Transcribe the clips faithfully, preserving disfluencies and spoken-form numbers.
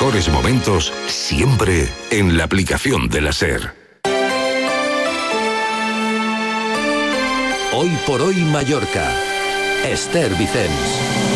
mejores momentos siempre en la aplicación de la SER. Hoy por hoy Mallorca. Esther Vicens.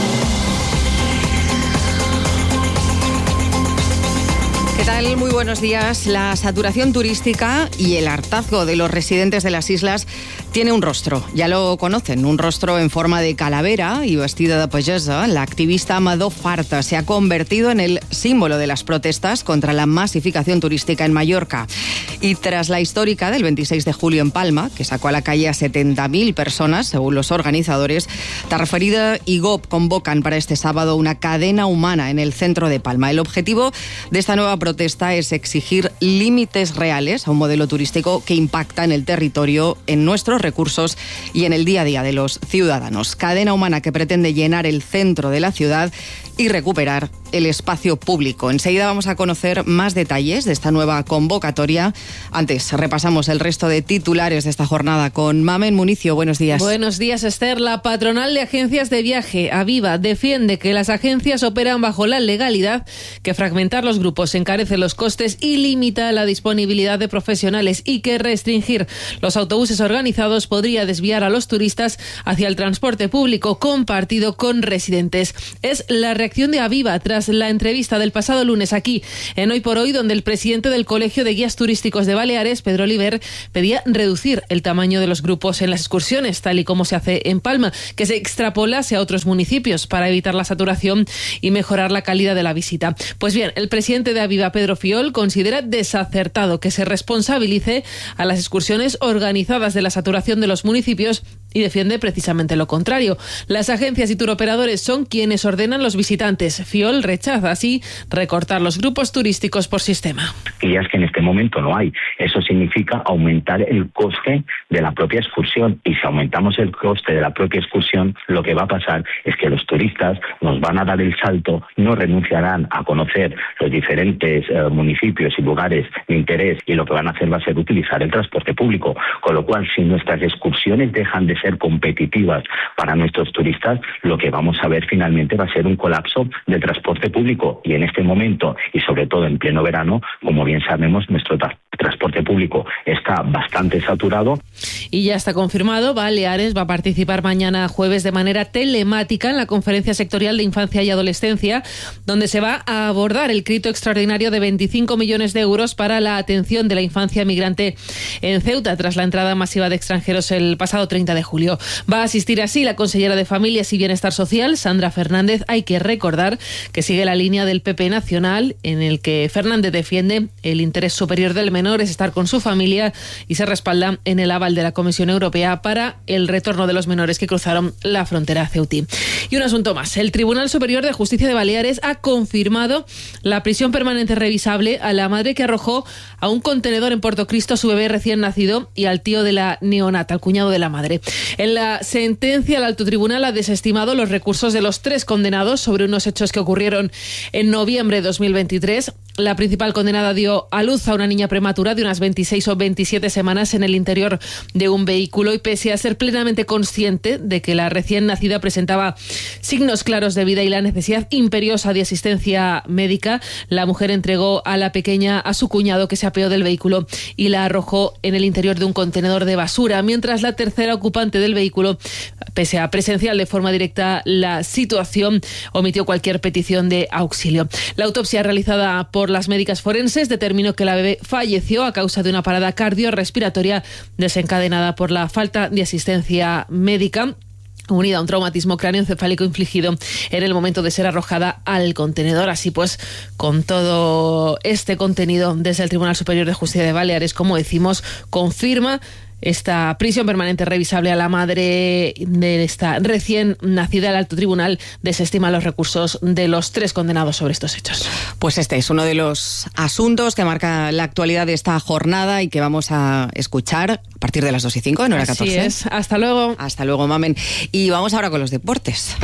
¿Qué tal? Muy buenos días. La saturación turística y el hartazgo de los residentes de las islas tiene un rostro. Ya lo conocen, un rostro en forma de calavera y vestida de pagesa. La activista Amador Farta se ha convertido en el símbolo de las protestas contra la masificación turística en Mallorca. Y tras la histórica del veintiséis de julio en Palma, que sacó a la calle a setenta mil personas, según los organizadores, Tarraferida y G O P convocan para este sábado una cadena humana en el centro de Palma. El objetivo de esta nueva protesta es exigir límites reales a un modelo turístico que impacta en el territorio, en nuestros recursos y en el día a día de los ciudadanos. Cadena humana que pretende llenar el centro de la ciudad y recuperar el espacio público. Enseguida vamos a conocer más detalles de esta nueva convocatoria. Antes, repasamos el resto de titulares de esta jornada con Mamen Municio. Buenos días. Buenos días, Esther. La patronal de agencias de viaje, Aviva, defiende que las agencias operan bajo la legalidad, que fragmentar los grupos encarece los costes y limita la disponibilidad de profesionales y que restringir los autobuses organizados podría desviar a los turistas hacia el transporte público compartido con residentes. Es la reacción de Aviva tras la entrevista del pasado lunes aquí en Hoy por Hoy, donde el presidente del Colegio de Guías Turísticos de Baleares, Pedro Oliver, pedía reducir el tamaño de los grupos en las excursiones, tal y como se hace en Palma, que se extrapolase a otros municipios para evitar la saturación y mejorar la calidad de la visita. Pues bien, el presidente de Aviva, Pedro Fiol, considera desacertado que se responsabilice a las excursiones organizadas de la saturación de los municipios y defiende precisamente lo contrario. Las agencias y turoperadores son quienes ordenan los visitantes. Fiol rechaza así recortar los grupos turísticos por sistema. Y es que en este momento no hay. Eso significa aumentar el coste de la propia excursión. Y si aumentamos el coste de la propia excursión, lo que va a pasar es que los turistas nos van a dar el salto, no renunciarán a conocer los diferentes eh, municipios y lugares de interés, y lo que van a hacer va a ser utilizar el transporte público. Con lo cual, si nuestras excursiones dejan de ser competitivas para nuestros turistas, lo que vamos a ver finalmente va a ser un colapso del transporte público. Y en este momento, y sobre todo en pleno verano, como bien sabemos, nuestro tra- transporte público está bastante saturado. Y ya está confirmado, Baleares va a participar mañana jueves de manera telemática en la Conferencia Sectorial de Infancia y Adolescencia, donde se va a abordar el crédito extraordinario de veinticinco millones de euros para la atención de la infancia migrante en Ceuta, tras la entrada masiva de extranjeros el pasado treinta de julio. Va a asistir así la consellera de Familias y Bienestar Social, Sandra Fernández. Hay que recordar que sigue la línea del P P nacional, en el que Fernández defiende el interés superior del menor es estar con su familia, y se respalda en el aval de la Comisión Europea para el retorno de los menores que cruzaron la frontera ceutí. Y un asunto más. El Tribunal Superior de Justicia de Baleares ha confirmado la prisión permanente revisable a la madre que arrojó a un contenedor en Portocristo a su bebé recién nacido y al tío de la neonata, al cuñado de la madre. En la sentencia, el alto tribunal ha desestimado los recursos de los tres condenados sobre unos hechos que ocurrieron en noviembre de dos mil veintitrés. La principal condenada dio a luz a una niña prematura de unas veintiséis o veintisiete semanas en el interior de un vehículo, y pese a ser plenamente consciente de que la recién nacida presentaba signos claros de vida y la necesidad imperiosa de asistencia médica, la mujer entregó a la pequeña a su cuñado, que se apeó del vehículo y la arrojó en el interior de un contenedor de basura, mientras la tercera ocupante del vehículo, pese a presenciar de forma directa la situación, omitió cualquier petición de auxilio. La autopsia realizada por las médicas forenses determinó que la bebé falleció a causa de una parada cardiorrespiratoria desencadenada por la falta de asistencia médica, unida a un traumatismo cráneoencefálico infligido en el momento de ser arrojada al contenedor. Así pues, con todo este contenido, desde el Tribunal Superior de Justicia de Baleares, como decimos, confirma esta prisión permanente revisable a la madre de esta recién nacida. El alto tribunal desestima los recursos de los tres condenados sobre estos hechos. Pues este es uno de los asuntos que marca la actualidad de esta jornada y que vamos a escuchar a partir de las dos y cinco en hora catorce. Así es. Hasta luego. Hasta luego, Mamen. Y vamos ahora con los deportes.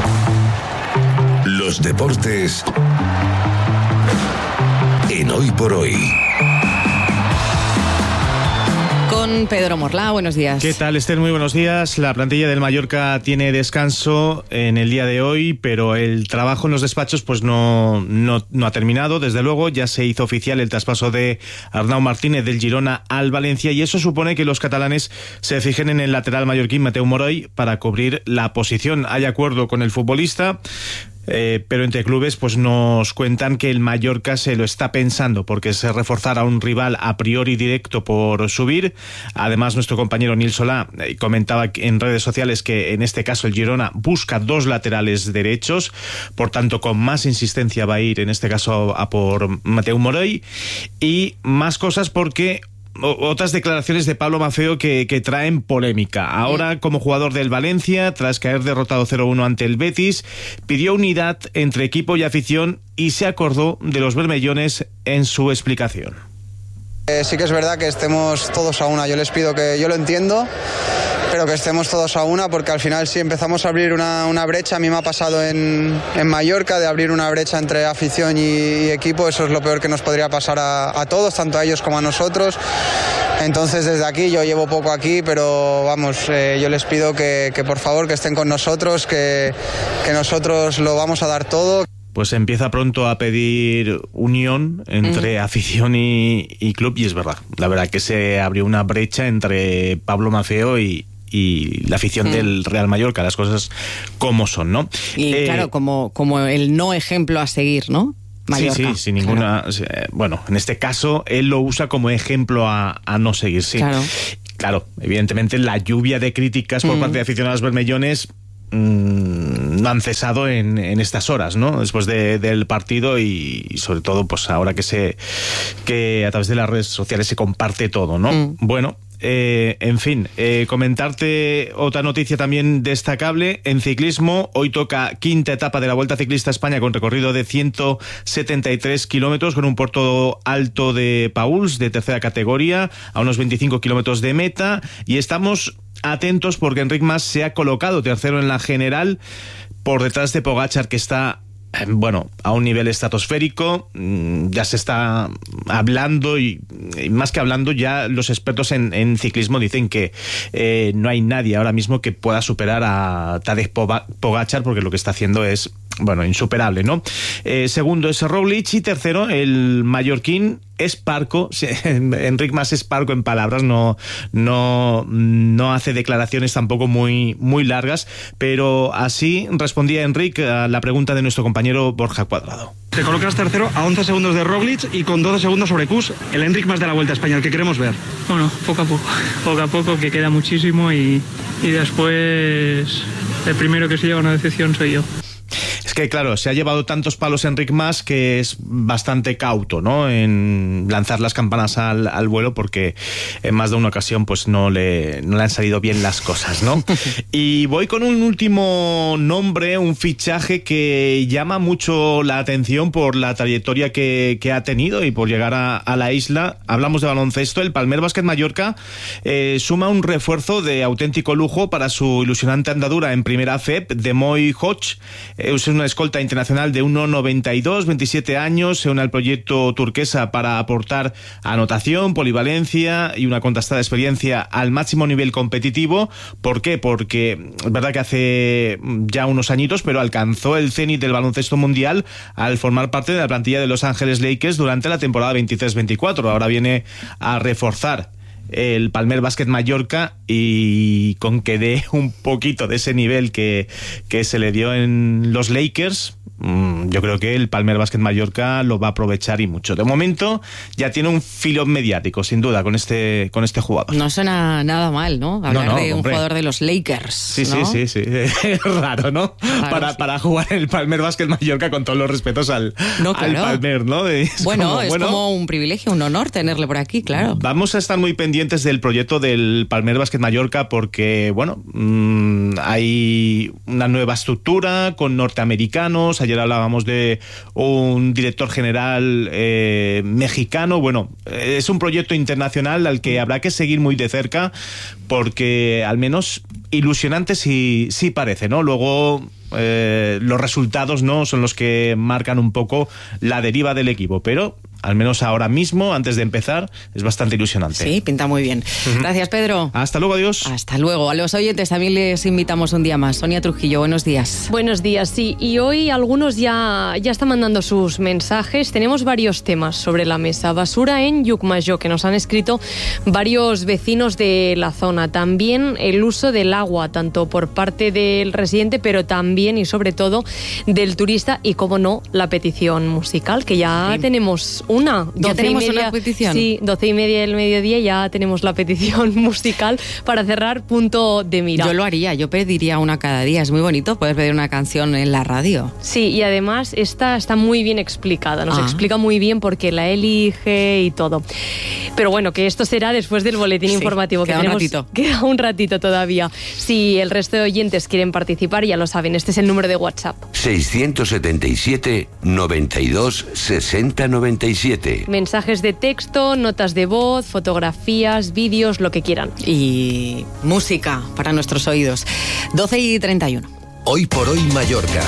Los deportes en Hoy por Hoy. Con Pedro Morlá, buenos días. ¿Qué tal, Esther? Muy buenos días. La plantilla del Mallorca tiene descanso en el día de hoy, pero el trabajo en los despachos pues no, no, no ha terminado. Desde luego ya se hizo oficial el traspaso de Arnau Martínez del Girona al Valencia, y eso supone que los catalanes se fijen en el lateral mallorquín Mateu Moroi para cubrir la posición. Hay acuerdo con el futbolista, Eh, pero entre clubes pues nos cuentan que el Mallorca se lo está pensando, porque se reforzará a un rival a priori directo por subir. Además, nuestro compañero Nil Solá eh, comentaba en redes sociales que en este caso el Girona busca dos laterales derechos, por tanto con más insistencia va a ir en este caso a por Mateu Moroi. Y más cosas porque otras declaraciones de Pablo Maffeo que, que traen polémica. Ahora, como jugador del Valencia, tras caer derrotado cero uno ante el Betis, pidió unidad entre equipo y afición y se acordó de los bermellones en su explicación. Eh, sí que es verdad que estemos todos a una. Yo les pido que, yo lo entiendo, pero que estemos todos a una, porque al final si empezamos a abrir una, una brecha, a mí me ha pasado en, en Mallorca, de abrir una brecha entre afición y, y equipo, eso es lo peor que nos podría pasar a, a todos, tanto a ellos como a nosotros. Entonces desde aquí, yo llevo poco aquí, pero vamos, eh, yo les pido que, que por favor que estén con nosotros, que, que nosotros lo vamos a dar todo. Pues empieza pronto a pedir unión entre mm. afición y, y club, y es verdad, la verdad que se abrió una brecha entre Pablo Maffeo y, y la afición mm. del Real Mallorca, las cosas como son, ¿no? Y eh, claro, como, como el no ejemplo a seguir, ¿no? Mallorca. Sí, sí, sin ninguna... Claro. Bueno, en este caso, él lo usa como ejemplo a, a no seguir, sí. Claro. Claro, evidentemente la lluvia de críticas por mm. parte de aficionados bermellones no han cesado en, en estas horas, ¿no? Después de, del partido y, y sobre todo pues ahora que se que a través de las redes sociales se comparte todo, ¿no? Mm. Bueno, eh, en fin, eh, comentarte otra noticia también destacable en ciclismo. Hoy toca quinta etapa de la Vuelta Ciclista a España con recorrido de ciento setenta y tres kilómetros con un puerto alto de Pauls de tercera categoría a unos veinticinco kilómetros de meta, y estamos atentos porque Enric Mas se ha colocado tercero en la general por detrás de Pogačar, que está bueno, a un nivel estratosférico. Ya se está hablando y, y más que hablando, ya los expertos en, en ciclismo dicen que eh, no hay nadie ahora mismo que pueda superar a Tadej Pogačar, porque lo que está haciendo es, bueno, insuperable, ¿no? Eh, segundo es Roglic y tercero el mallorquín Esparco. Enric Mas Esparco en palabras, no, no, no hace declaraciones tampoco muy, muy largas, pero así respondía Enric a la pregunta de nuestro compañero Borja Cuadrado. Te colocas tercero a once segundos de Roglic y con doce segundos sobre Kuss, el Enric Mas de la Vuelta a España, el que queremos ver. Bueno, poco a poco, poco a poco, que queda muchísimo, y, y después el primero que se lleva una decepción soy yo. Es que, claro, se ha llevado tantos palos Enric Mas que es bastante cauto, ¿no?, en lanzar las campanas al, al vuelo, porque en más de una ocasión pues no le, no le han salido bien las cosas, ¿no? Y voy con un último nombre, un fichaje que llama mucho la atención por la trayectoria que, que ha tenido y por llegar a, a la isla. Hablamos de baloncesto. El Palmer Básquet Mallorca eh, suma un refuerzo de auténtico lujo para su ilusionante andadura en primera F E P, de Moy Hodge. Es una escolta internacional de uno noventa y dos, veintisiete años, se une al proyecto turquesa para aportar anotación, polivalencia y una contrastada experiencia al máximo nivel competitivo. ¿Por qué? Porque es verdad que hace ya unos añitos, pero alcanzó el cenit del baloncesto mundial al formar parte de la plantilla de Los Ángeles Lakers durante la temporada veintitrés veinticuatro. Ahora viene a reforzar el Palmer Básquet Mallorca, y con que dé un poquito de ese nivel que, que se le dio en los Lakers, yo creo que el Palmer Básquet Mallorca lo va a aprovechar, y mucho. De momento ya tiene un filón mediático, sin duda, con este con este jugador. No suena nada mal, ¿no? Hablar no, no, de un hombre. jugador de los Lakers, Sí, ¿no? sí, sí, sí. Es raro, ¿no? Claro, para, sí. para jugar en el Palmer Básquet Mallorca, con todos los respetos al, no, claro. al Palmer, ¿no? Es bueno, como, es bueno, como un privilegio, un honor tenerle por aquí, claro. Vamos a estar muy pendientes del proyecto del Palmer Básquet Mallorca, porque, bueno, mmm, hay una nueva estructura con norteamericanos. Ayer hablábamos de un director general eh, mexicano. Bueno, es un proyecto internacional al que habrá que seguir muy de cerca, porque al menos ilusionante sí, sí parece, ¿no? Luego eh, los resultados no son los que marcan un poco la deriva del equipo, pero al menos ahora mismo, antes de empezar, es bastante ilusionante. Sí, pinta muy bien. Uh-huh. Gracias, Pedro. Hasta luego, adiós. Hasta luego. A los oyentes también les invitamos un día más. Sonia Trujillo, buenos días. Buenos días, sí. Y hoy algunos ya, ya están mandando sus mensajes. Tenemos varios temas sobre la mesa. Basura en Llucmajor, que nos han escrito varios vecinos de la zona. También el uso del agua, tanto por parte del residente, pero también y sobre todo del turista. Y, como no, la petición musical, que ya sí. tenemos una. ¿Ya tenemos una petición? Sí, doce y media del mediodía ya tenemos la petición musical para cerrar Punto de Mira. Yo lo haría, yo pediría una cada día. Es muy bonito poder pedir una canción en la radio. Sí, y además esta está muy bien explicada. Nos ah. explica muy bien por qué la elige y todo. Pero bueno, que esto será después del boletín sí, informativo. Queda que tenemos, un ratito. Queda un ratito todavía. Si el resto de oyentes quieren participar, ya lo saben. Este es el número de WhatsApp. seiscientos setenta y siete, noventa y dos, sesenta, noventa y siete. Mensajes de texto, notas de voz, fotografías, vídeos, lo que quieran. Y música para nuestros oídos. doce y treinta y uno. Hoy por hoy Mallorca.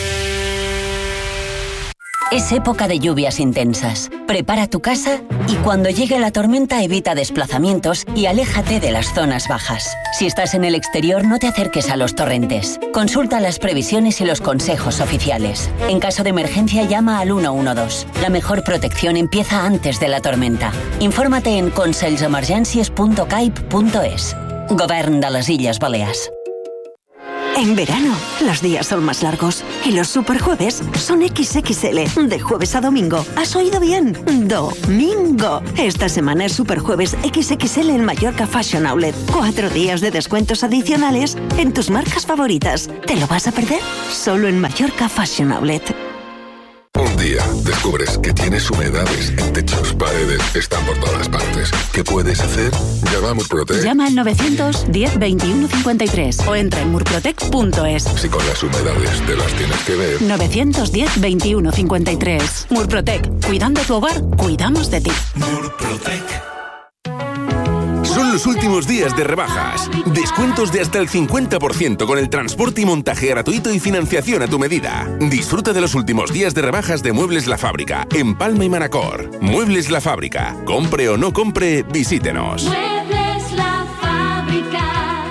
Es época de lluvias intensas. Prepara tu casa y cuando llegue la tormenta evita desplazamientos y aléjate de las zonas bajas. Si estás en el exterior, no te acerques a los torrentes. Consulta las previsiones y los consejos oficiales. En caso de emergencia, llama al uno uno dos. La mejor protección empieza antes de la tormenta. Infórmate en consells emergències punto caip punto es. Govern de les Illes Balears. En verano, los días son más largos y los superjueves son equis equis ele, de jueves a domingo. ¿Has oído bien? Domingo. Esta semana es superjueves equis equis ele en Mallorca Fashion Outlet. Cuatro días de descuentos adicionales en tus marcas favoritas. ¿Te lo vas a perder? Solo en Mallorca Fashion Outlet. Un día descubres que tienes humedades en techos, paredes, están por todas partes. ¿Qué puedes hacer? Llama a Murprotec. Llama al novecientos diez veintiuno cincuenta y tres o entra en murprotec punto es. Si con las humedades te las tienes que ver. novecientos diez veintiuno cincuenta y tres. Murprotec. Cuidando tu hogar, cuidamos de ti. Murprotec. Son los últimos días de rebajas. Descuentos de hasta el cincuenta por ciento con el transporte y montaje gratuito y financiación a tu medida. Disfruta de los últimos días de rebajas de Muebles La Fábrica en Palma y Manacor. Muebles La Fábrica. Compre o no compre, visítenos. Muebles La Fábrica.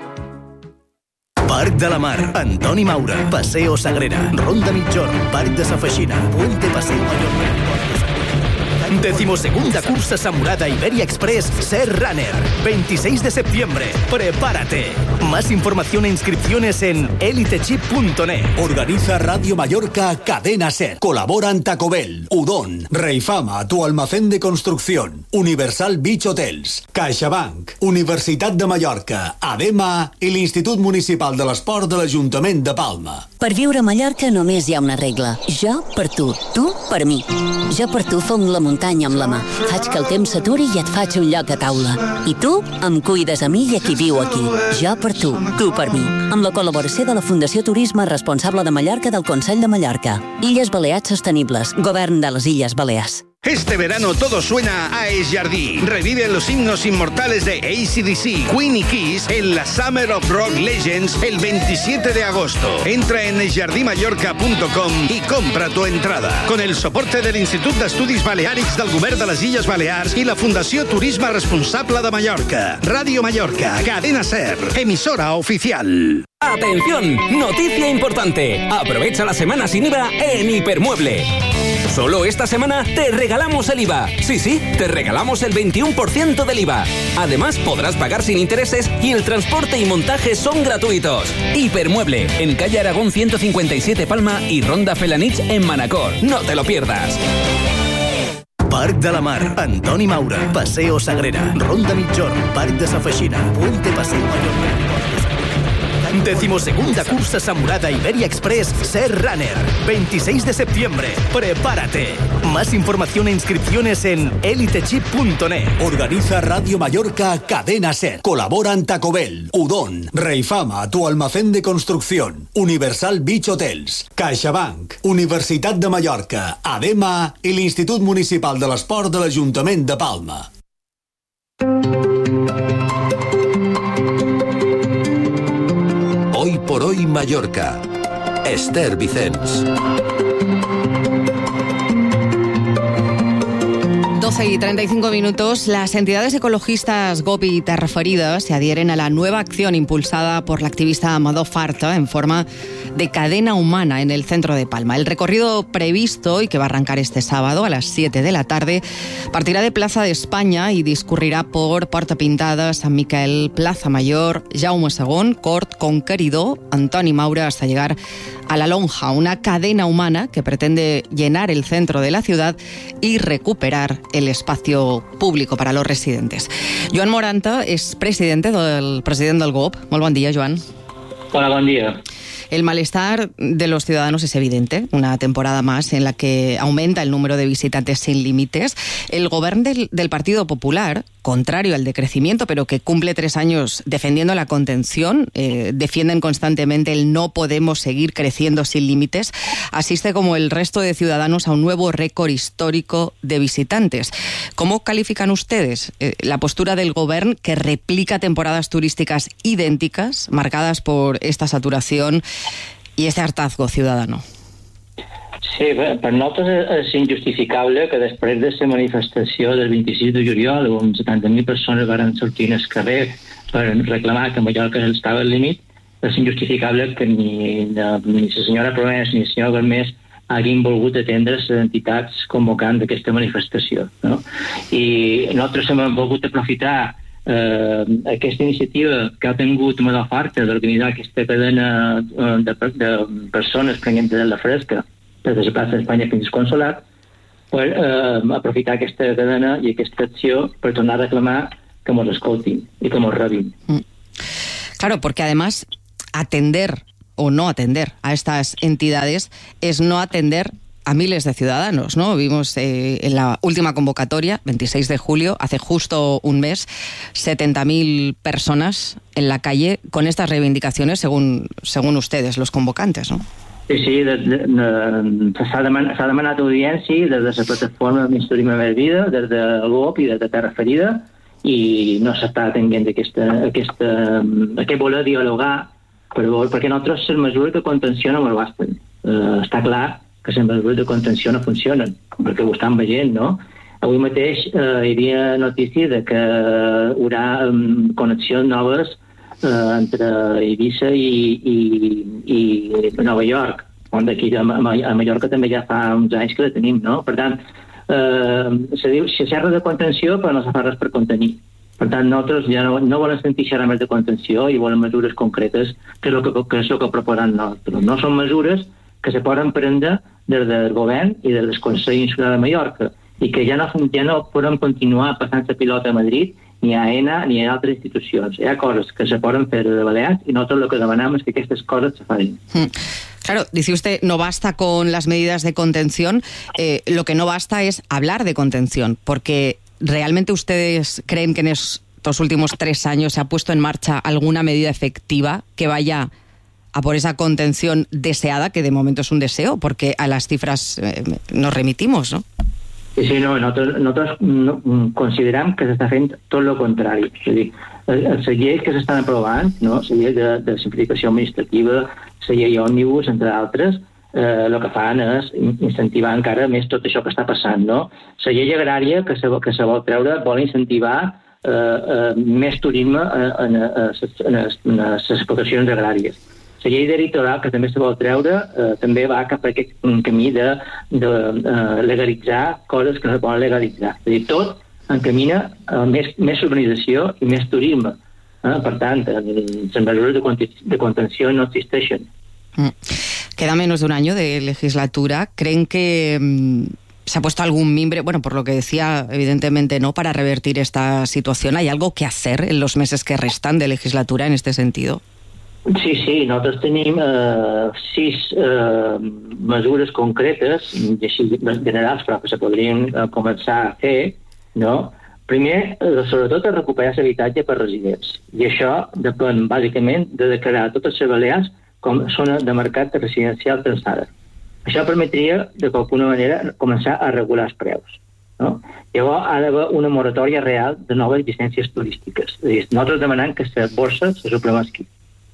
Parc de la Mar, Antoni Maura, Paseo Sagrera, Ronda Migjorn, Parc de Sa Feixina, Puente Paseo Mallorca. Decimosegunda cursa Samurada Iberia Express Ser Runner. veintiséis de septiembre. Prepárate. Más información e inscripciones en elitechip punto net. Organiza Radio Mallorca Cadena Ser. Colaboran Taco Bell, Udon, Reifama, tu almacén de construcción, Universal Beach Hotels, CaixaBank, Universitat de Mallorca, ADEMA i l'Institut Municipal de l'Esport de l'Ajuntament de Palma. Per viure a Mallorca només hi ha una regla. Jo per tu, tu per mi. Jo per tu fong la muntanya amb la mà. Faig que el temps s'aturi i et faig un lloc a taula. I tu em cuides a mi i a qui viu aquí. Jo per tu, tu per mi. Amb la col·laboració de la Fundació Turisme Responsable de Mallorca del Consell de Mallorca. Illes Balears Sostenibles. Govern de les Illes Balears. Este verano todo suena a Es Jardí. Revive los himnos inmortales de A C D C, Queen y Kiss en la Summer of Rock Legends el veintisiete de agosto. Entra en es jardí mallorca punto com y compra tu entrada. Con el soporte del Institut d'Estudis Baleàrics del Govern de les Illes Balears y la Fundació Turisme Responsable de Mallorca. Radio Mallorca, Cadena Ser, emisora oficial. ¡Atención! Noticia importante. Aprovecha la semana sin I V A en Hipermueble. Solo esta semana te regalamos el I V A. Sí, sí, te regalamos el veintiuno por ciento del I V A. Además, podrás pagar sin intereses y el transporte y montaje son gratuitos. Hipermueble, en calle Aragón ciento cincuenta y siete Palma y Ronda Felanich en Manacor. No te lo pierdas. Parc de la Mar, Antoni Maura, Paseo Sagrera, Ronda Migjorn, Parc de Sa Feixina, Puente Paseo Mallorca. Decimosegunda cursa Samurada Iberia Express Ser Runner. veintiséis de septiembre. Prepárate. Más información e inscripciones en elitechip punto net. Organiza Radio Mallorca Cadena Ser. Colaboran Taco Bell, Udon, Reifama, tu almacén de construcción, Universal Beach Hotels, CaixaBank, Universitat de Mallorca, ADEMA i l'Institut Municipal de l'Esport de l'Ajuntament de Palma. Hoy por hoy Mallorca. Esther Vicens. doce y treinta y cinco minutos, las entidades ecologistas Gobi y Terraferida se adhieren a la nueva acción impulsada por la activista Amador Farta en forma de cadena humana en el centro de Palma. El recorrido previsto y que va a arrancar este sábado a las siete de la tarde partirá de Plaza de España y discurrirá por Porta Pintada, San Miquel, Plaza Mayor, Jaume segundo, Cort, Conqueridor, Antoni Maura hasta llegar a La Lonja, una cadena humana que pretende llenar el centro de la ciudad y recuperar el espacio público para los residentes. Joan Moranta és presidente del president del G O P. Molt bon dia, Joan. Hola, buen día. El malestar de los ciudadanos es evidente, una temporada más en la que aumenta el número de visitantes sin límites. El gobierno del, del Partido Popular, contrario al decrecimiento, pero que cumple tres años defendiendo la contención, eh, defienden constantemente el no podemos seguir creciendo sin límites, asiste como el resto de ciudadanos a un nuevo récord histórico de visitantes. ¿Cómo califican ustedes eh, la postura del gobierno que replica temporadas turísticas idénticas, marcadas por esta saturación i este hartazgo ciudadano? Sí, per nosaltres és injustificable que després de la manifestació del vint-i-sis de juliol, on setanta mil persones van sortir al carrer per reclamar que Mallorca estava al límit, és injustificable que ni, ni la senyora Promès ni el senyor Garmés hagin volgut atendre les entitats convocant d'aquesta manifestació, no? I nosaltres hem volgut aprofitar Uh, aquesta iniciativa que ha tingut Amador Farta d'organitzar aquesta cadena uh, de, de persones prenent de la fresca des de la plaça d'Espanya fins al consolat per uh, aprofitar aquesta cadena i aquesta acció per tornar a reclamar que ens escoltin i que ens rebin. Mm. Claro, porque además atender o no atender a estas entidades es no atender a miles de ciudadanos, ¿no? Vimos eh, en la última convocatoria, veintiséis de julio, hace justo un mes, setenta mil personas en la calle con estas reivindicaciones, según, según ustedes, los convocantes, ¿no? Sí, sí, de, de, de, s'ha demanat, s'ha demanat audiència des de la plataforma Més Turisme Més Vida, des del G O P i des de Terraferida, i no s'està atenent aquesta, aquesta, aquest voler dialogar, però, perquè nosaltres les mesures de contenció no ens basten. Uh, està clar que les mesures de contenció no funcionen, perquè ho estan veient, no? Avui mateix eh, hi havia notícia de que hi haurà um, connexions noves eh, entre Eivissa i, i, i Nova York, on d'aquí a, a Mallorca també ja fa uns anys que la tenim, no? Per tant, eh, se diu, se xerra de contenció però no se fa res per contenir. Per tant, nosaltres ja no, no volem sentir xerrar més de contenció i volem mesures concretes, que és el que, que, és el que proposem nosaltres. No són mesures que se poden prendre des del govern i del Consell Insular de Mallorca i que ja no, ja no podem continuar passant la pilota a Madrid ni a AENA ni a altres institucions. Hi ha coses que se poden fer de Balears i nosaltres lo que demanem és que aquestes coses se facin. Mm. Claro, dice usted, no basta con las medidas de contención, eh, lo que no basta es hablar de contención, porque ¿realmente ustedes creen que en estos últimos tres años se ha puesto en marcha alguna medida efectiva que vaya a por esa contención deseada, que de momento es un deseo, porque a las cifras eh, nos remitimos, ¿no? Sí, sí, no, nosaltres, nosaltres no, considerem que s'està fent tot el contrari. És a dir, les lleis que s'estan aprovant, no? La llei de, de simplificació administrativa, la llei òmnibus, entre altres, eh, el que fan és incentivar encara més tot això que està passant, no? La llei agrària que se, que se vol treure vol incentivar eh, eh, més turisme en, en, en, en les explotacions agràries. La llei de litoral, que també se vol treure, eh, també va cap a aquest camí de, de uh, legalitzar coses que no se poden legalitzar. És a dir, tot encamina a més, més urbanització i més turisme. Eh? Per tant, les mesures de, de contenció no existeixen. Mm. Queda menos de un año de legislatura. ¿Creen que mm, se ha puesto algún mimbre, bueno, por lo que decía, evidentemente no, para revertir esta situación? ¿Hay algo que hacer en los meses que restan de legislatura en este sentido? Sí, sí, nosaltres tenim eh, sis eh, mesures concretes, generals, però que se podrien eh, començar a fer, no? Primer, eh, sobretot, a recuperar l'habitatge per residents. I això depèn, bàsicament, de declarar totes les Balears com zona de mercat residencial tensada. Això permetria, de qualsevol manera, començar a regular els preus. No? Llavors, ha d'haver una moratòria real de noves llicències turístiques. És a dir, nosaltres demanem que la borsa se supremesqui.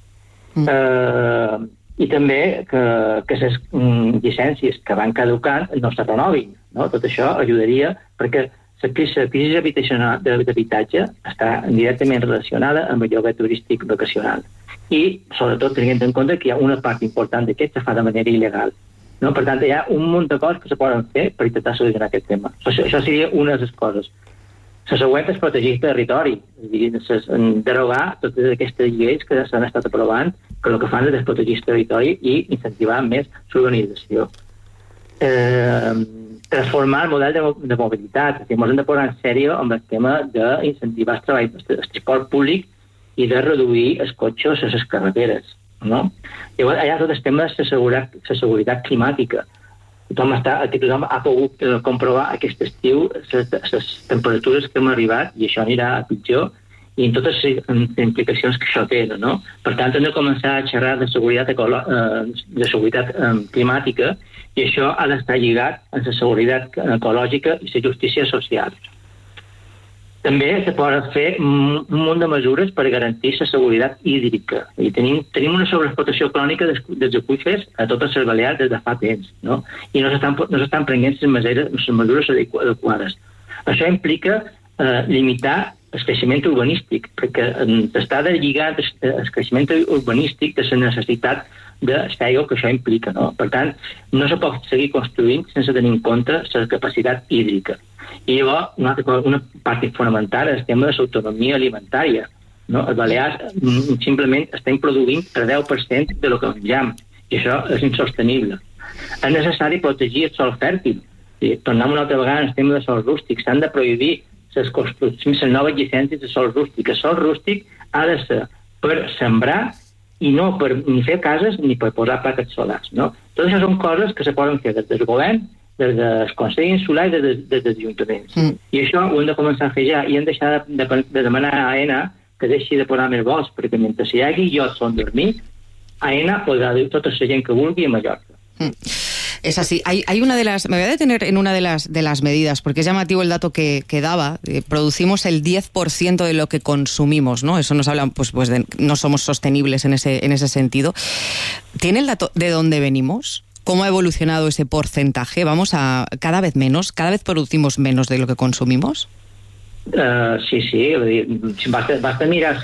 Mm. Uh, i també que, que les mm, llicències que van caducant no se renovin, no? Tot això ajudaria perquè la crisi, la crisi habitacional d'habitatge està directament relacionada amb el lloguer turístic vacacional. I, sobretot, tenint en compte que hi ha una part important d'aquest que fa de manera il·legal. No? Per tant, hi ha un munt de coses que se poden fer per intentar solucionar aquest tema. Això, això seria una de les coses. La següent és protegir el territori, és a dir, derogar totes aquestes lleis que s'han estat aprovant, que el que fan és desprotegir el territori i incentivar més l'urbanització. Eh, transformar el model de, de mobilitat, és a dir, ens hem de posar en sèrio amb el tema d'incentivar el treball, el transport públic i de reduir els cotxes a les carreteres. No? Llavors, hi ha tot el tema de la seguretat, la seguretat climàtica. Tothom, està, tothom ha pogut eh, comprovar aquest estiu les temperatures que hem arribat i això anirà a pitjor i en totes les implicacions que això té. No? Per tant, hem de començar a xerrar de seguretat, ecolo- eh, de seguretat eh, climàtica i això ha d'estar lligat a la seguretat ecològica i la justícia social. També se poden fer un munt de mesures per garantir la seguretat hídrica. I tenim, tenim una sobreexplotació crònica dels, dels aqüífers a totes les Balears des de fa temps, no? I no s'estan, no s'estan prenent les mesures, les mesures adequades. Això implica eh, limitar el creixement urbanístic, perquè eh, està de lligar el creixement urbanístic de la necessitat d'espai que això implica. No? Per tant, no se pot seguir construint sense tenir en compte la capacitat hídrica. I llavors, una, altra, una part fonamental és el tema de l'autonomia alimentària. No? Els balears simplement estem produint el deu per cent de lo que menjam, i això és insostenible. És necessari protegir el sòl fèrtil. Sí, tornem una altra vegada al tema de sòl rústic. S'han de prohibir les construccions, les noves llicències de sòl rústic. El sòl rústic ha de ser per sembrar i no per ni fer cases ni per posar plaques solars. No? Tot això són coses que se poden fer des del govern, des del Consell Insular i des, des dels ajuntaments. Mm. I això ho hem de començar a fer ja i hem de deixar de, de, de demanar a AENA que deixi de posar més vols, perquè mentre hi hagi llocs on dormir, AENA podrà dir tota la gent que vulgui a Mallorca. Mm. Es así. Hay, hay una de las, me voy a detener en una de las, de las medidas, porque es llamativo el dato que, que daba. Eh, producimos el diez por ciento de lo que consumimos, ¿no? Eso nos habla, pues, pues de, no somos sostenibles en ese, en ese sentido. ¿Tiene el dato de dónde venimos? ¿Cómo ha evolucionado ese porcentaje? ¿Vamos a cada vez menos? ¿Cada vez producimos menos de lo que consumimos? Uh, sí, sí. Basta, basta mirar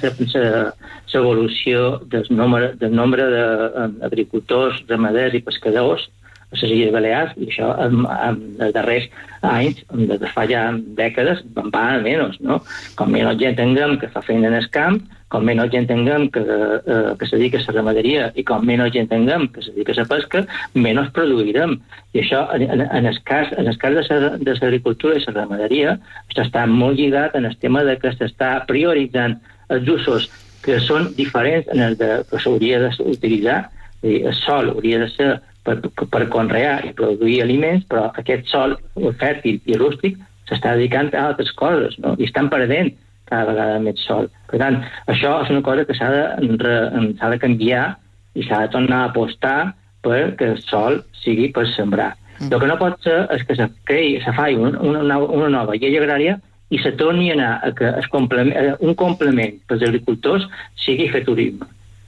l'evolució del nombre, del nombre d'agricultors, ramaders i pescadors a les Illes Balears, i això en, en els darrers anys, des de fa ja dècades, van a menys, no? Com menys gent tinguem que fa feina en el camp, com menys gent tinguem que, eh, que se dedica a la ramaderia i com menys gent tinguem que se dedica a la pesca, menys produirem. I això, en, en el cas, en el cas de l'agricultura i la ramaderia, això està molt lligat en el tema de que s'està prioritzant els usos que són diferents en el de, que s'hauria d'utilitzar. El sol hauria de ser per, per conrear i produir aliments, però aquest sol fèrtil i rústic s'està dedicant a altres coses, no? I estan perdent cada vegada més sol. Per tant, això és una cosa que s'ha de, s'ha de canviar i s'ha de tornar a apostar perquè el sol sigui per sembrar. Mm. El que no pot ser és que se creï, se faci una, una, una nova llei agrària i se torni a anar a que es complement, un complement pels agricultors sigui fer turisme.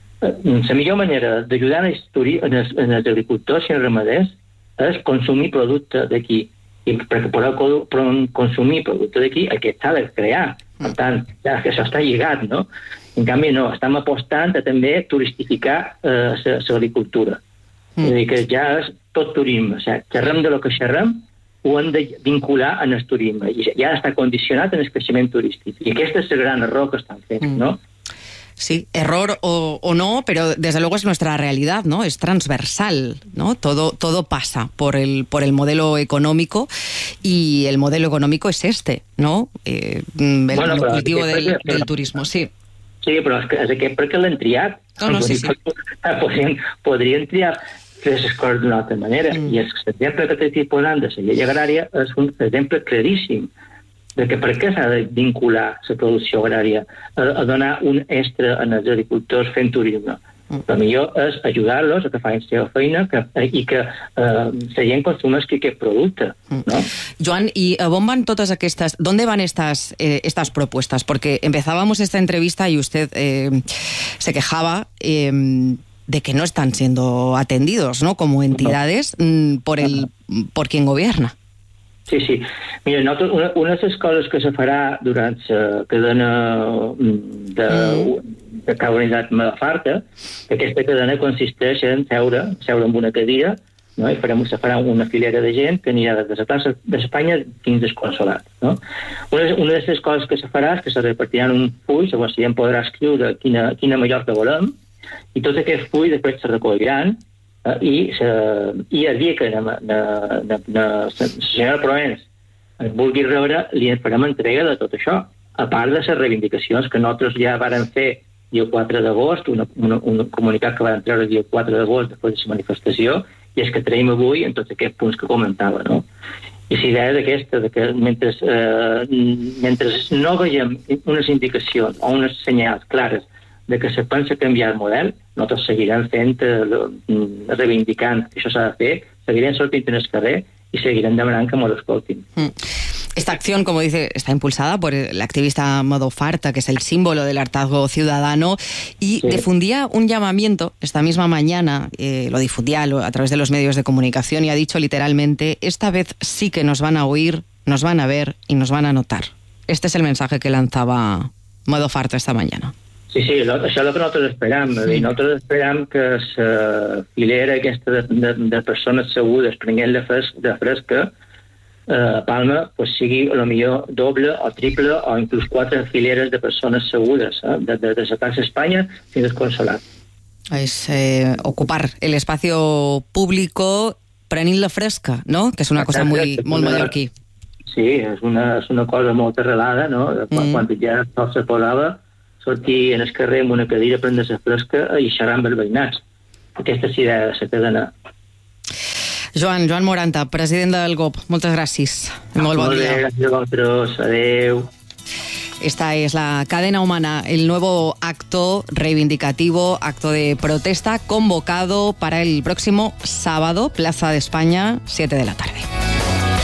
La millor manera d'ajudar els, els, els agricultors i els ramaders és consumir producte d'aquí. I per poder consumir producte d'aquí, aquest s'ha de crear. Per tant, ja que això està lligat, no? En canvi, no, estem apostant a també turistificar eh, l'agricultura. Mm. És a dir, que ja és tot turisme. O sigui, xerrem de lo que xerrem, ho hem de vincular en el turisme. I ja està condicionat en el creixement turístic. I aquest és el gran error que estan fent, mm. no? Sí, error o, o no, pero desde luego es nuestra realidad, ¿no? Es transversal, ¿no? Todo, todo pasa por el, por el modelo económico y el modelo económico es este, ¿no? Eh, el bueno, cultivo del, del, del turismo, sí. Sí, però és, que, és aquest perquè l'han triat. No, no, sí, sí. Podrien, podrien triar fer les coses d'una altra manera. Mm. I l'exemple que t'estic posant de la llei agrària és un exemple claríssim de que per què s'ha de vincular la producció agrària a, a donar un extra als agricultors fent turisme. Mm. El millor és ajudar-los a que facin la seva feina que, i que eh, la gent consumeixi aquest producte. ¿no? Joan, ¿y on van todas estas, dónde van estas, eh, estas propuestas? Porque empezábamos esta entrevista y usted eh, se quejaba eh, de que no están siendo atendidos, ¿no? Como entidades no. por, el, por quien gobierna. Sí, sí. Mira, nosaltres, una, una de les coses que se farà durant la cadena de, mm. de carbonitat Medafarta, aquesta cadena consisteix en seure, seure en una cadira, no? I farem, se farà una filera de gent que anirà des de la plaça d'Espanya fins al consolat. No? Una, una de les coses que se farà és que se repartiran un full, llavors la gent podrà escriure quina, quina Mallorca volem, i tots aquests fulls després se recolliran eh, i, se, i el dia que la senyora Proens ens vulgui rebre, li farem entrega de tot això, a part de les reivindicacions que nosaltres ja vàrem fer dia quatre d'agost, una, una, un comunicat que vàrem treure el dia quatre d'agost després de la manifestació, i és que traiem avui en tots aquests punts que comentava, no? I la idea és aquesta, de que mentre, eh, mentre no veiem unes indicacions o unes senyals clares de que se pensa canviar el model, nosaltres seguirem fent, eh, reivindicant que això s'ha de fer, seguirem sortint en el carrer y seguirán demanant que nos escoltin. Esta acción, como dice, está impulsada por el activista Modo Farta, que es el símbolo del hartazgo ciudadano, y sí. difundía un llamamiento esta misma mañana, eh, lo difundía a través de los medios de comunicación y ha dicho literalmente: esta vez sí que nos van a oír, nos van a ver y nos van a notar. Este es el mensaje que lanzaba Modo Farta esta mañana. Sí, sí, això és el que nosaltres esperam. Sí. Nosaltres esperam que la filera aquesta de, de, de persones segudes prenent la, fres, de fresca a eh, Palma pues, sigui a lo millor doble o triple o inclús quatre fileres de persones segudes, eh, de, de, de la Plaça Espanya fins al Consolat. Es eh, ocupar el espacio público prenent la fresca, ¿no? Que és una cosa muy, molt mallorquí. Sí, és una, és una cosa molt arrelada, no? Quan, mm. quan ja tot se posava sortir en el carrer amb una cadira, prendre la fresca i xerrar amb els veïnats. Aquesta és l'idea de la cadena. Joan, Joan Moranta, president del G O P, moltes gràcies. Molt bon dia. Gràcies a vosaltres. Adéu. Esta es la cadena humana, el nuevo acto reivindicativo, acto de protesta convocado para el próximo sábado, Plaza de España, siete de la tarde.